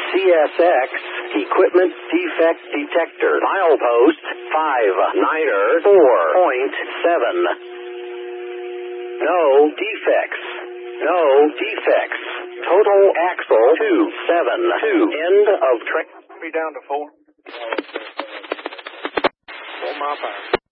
CSX Equipment Defect Detector. Milepost 59er 4.7. No defects. No defects. Total axle 272. End of train. Be down to 4. 4 mile per hour.